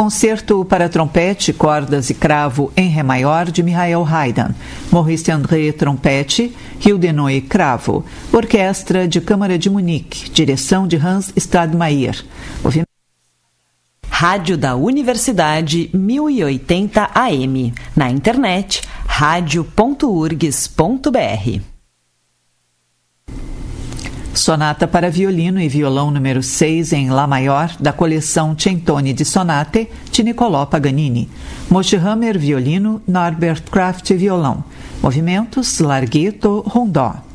Concerto para trompete, cordas e cravo em Ré maior de Michael Haydn. Maurice André, trompete, Hildenoy, cravo. Orquestra de Câmara de Munique, direção de Hans Stadmeier. Rádio da Universidade 1080 AM. Na internet, radio.urgs.br. Sonata para violino e violão número 6 em Lá maior, da coleção Centoni di Sonate, de Niccolò Paganini. Moshe Hammer, violino, Norbert Kraft, violão. Movimentos, larghetto, rondó.